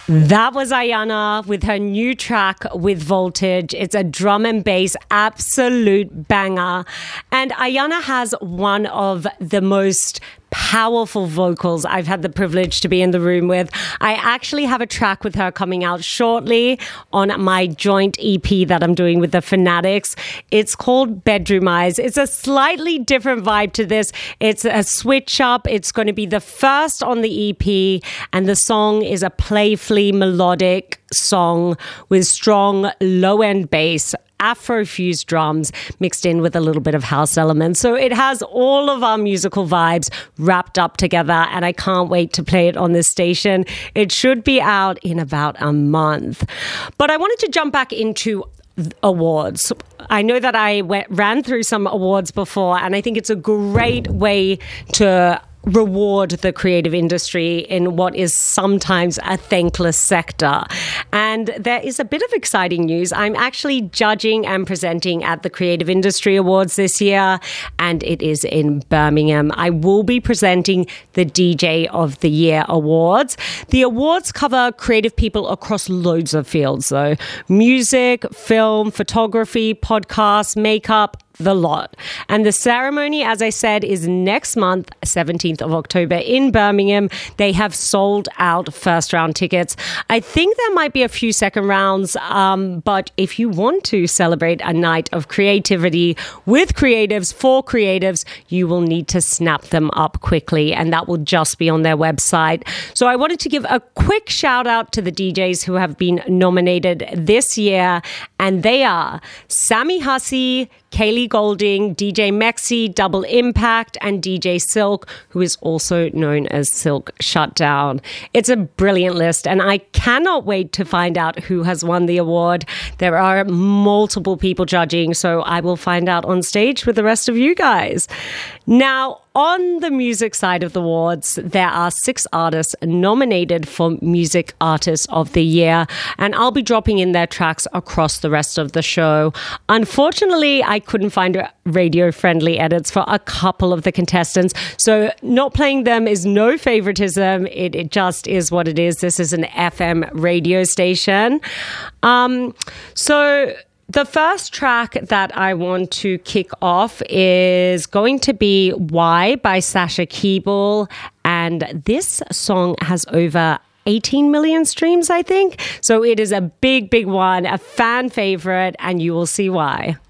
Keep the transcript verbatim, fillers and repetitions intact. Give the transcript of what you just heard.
That was Ayana with her new track with Voltage. It's a drum and bass absolute banger. And Ayana has one of the most powerful vocals I've had the privilege to be in the room with. I actually have a track with her coming out shortly on my joint E P that I'm doing with the Fanatics. It's called Bedroom Eyes. It's a slightly different vibe to this. It's a switch up. It's going to be the first on the E P, and the song is a playfully melodic song with strong low-end bass, Afro-fused drums mixed in with a little bit of house elements. So it has all of our musical vibes wrapped up together, and I can't wait to play it on this station. It should be out in about a month. But I wanted to jump back into awards. I know that I went, ran through some awards before, and I think it's a great way to reward the creative industry in what is sometimes a thankless sector. And there is a bit of exciting news. I'm actually judging and presenting at the Creative Industry Awards this year, and it is in Birmingham. I will be presenting the D J of the Year Awards. The awards cover creative people across loads of fields, though. Music, film, photography, podcasts, makeup, the lot. And the ceremony, as I said, is next month, seventeenth of October in Birmingham. They have sold out first round tickets. I think there might be a few second rounds, um, but if you want to celebrate a night of creativity with creatives for creatives, you will need to snap them up quickly, and that will just be on their website. So I wanted to give a quick shout out to the D Js who have been nominated this year, and they are Sammy Hussey, Kaylee Golding, D J Mexi, Double Impact, and D J Silk, who is also known as Silk Shutdown. It's a brilliant list, and I cannot wait to find out who has won the award. There are multiple people judging, so I will find out on stage with the rest of you guys. Now, on the music side of the awards, there are six artists nominated for Music Artist of the Year, and I'll be dropping in their tracks across the rest of the show. Unfortunately, I couldn't find radio-friendly edits for a couple of the contestants, so not playing them is no favoritism. It, it just is what it is. This is an F M radio station. Um, so... The first track that I want to kick off is going to be Why by Sasha Keeble, and this song has over eighteen million streams, I think. So it is a big, big one, a fan favorite, and you will see why.